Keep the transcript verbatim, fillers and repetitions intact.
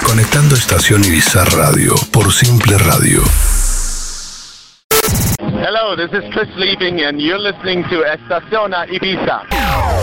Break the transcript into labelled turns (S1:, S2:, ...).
S1: Conectando Estación Ibiza Radio por Simple Radio.
S2: Hello, this is Chris Liebing and you're listening to Estaciona Ibiza.